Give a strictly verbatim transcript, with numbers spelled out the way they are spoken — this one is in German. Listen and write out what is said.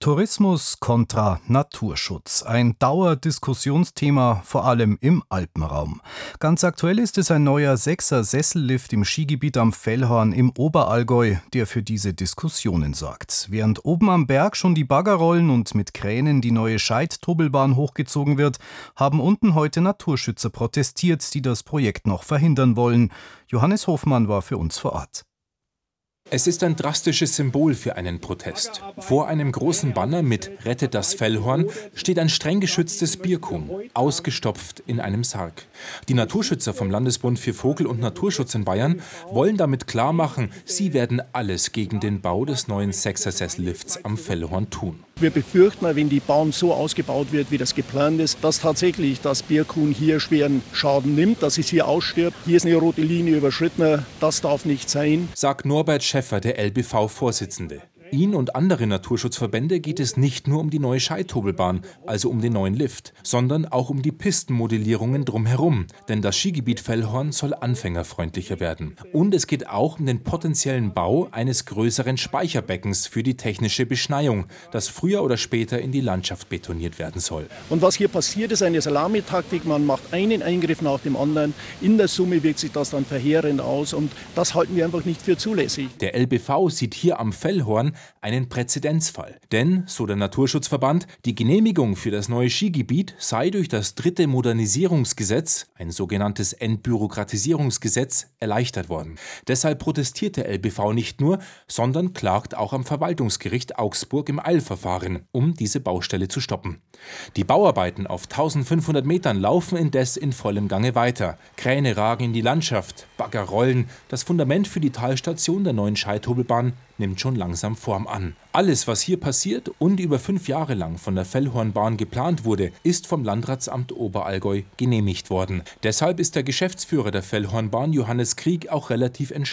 Tourismus kontra Naturschutz. Ein Dauerdiskussionsthema, vor allem im Alpenraum. Ganz aktuell ist es ein neuer Sechser-Sessellift im Skigebiet am Fellhorn im Oberallgäu, der für diese Diskussionen sorgt. Während oben am Berg schon die Bagger rollen und mit Kränen die neue Scheid-Tunnelbahn hochgezogen wird, haben unten heute Naturschützer protestiert, die das Projekt noch verhindern wollen. Johannes Hofmann war für uns vor Ort. Es ist ein drastisches Symbol für einen Protest. Vor einem großen Banner mit »Rettet das Fellhorn« steht ein streng geschütztes Birkum, ausgestopft in einem Sarg. Die Naturschützer vom Landesbund für Vogel- und Naturschutz in Bayern wollen damit klarmachen, sie werden alles gegen den Bau des neuen Sechser-Sessellifts am Fellhorn tun. Wir befürchten, wenn die Bahn so ausgebaut wird, wie das geplant ist, dass tatsächlich das Birkum hier schweren Schaden nimmt, dass es hier ausstirbt. Hier ist eine rote Linie überschritten, das darf nicht sein, sagt Norbert Schäffer, der L B V-Vorsitzende. Ihn und andere Naturschutzverbände geht es nicht nur um die neue Scheid-Tunnelbahn, also um den neuen Lift, sondern auch um die Pistenmodellierungen drumherum. Denn das Skigebiet Fellhorn soll anfängerfreundlicher werden. Und es geht auch um den potenziellen Bau eines größeren Speicherbeckens für die technische Beschneiung, das früher oder später in die Landschaft betoniert werden soll. Und was hier passiert, ist eine Salamitaktik. Man macht einen Eingriff nach dem anderen. In der Summe wirkt sich das dann verheerend aus. Und das halten wir einfach nicht für zulässig. Der L B V sieht hier am Fellhorn einen Präzedenzfall. Denn, so der Naturschutzverband, die Genehmigung für das neue Skigebiet sei durch das dritte Modernisierungsgesetz, ein sogenanntes Entbürokratisierungsgesetz, erleichtert worden. Deshalb protestiert der L B V nicht nur, sondern klagt auch am Verwaltungsgericht Augsburg im Eilverfahren, um diese Baustelle zu stoppen. Die Bauarbeiten auf eintausendfünfhundert Metern laufen indes in vollem Gange weiter. Kräne ragen in die Landschaft, Bagger rollen. Das Fundament für die Talstation der neuen Scheid-Tunnelbahn nimmt schon langsam Form an. Alles, was hier passiert und über fünf Jahre lang von der Fellhornbahn geplant wurde, ist vom Landratsamt Oberallgäu genehmigt worden. Deshalb ist der Geschäftsführer der Fellhornbahn, Johannes Krieg, auch relativ entspannt.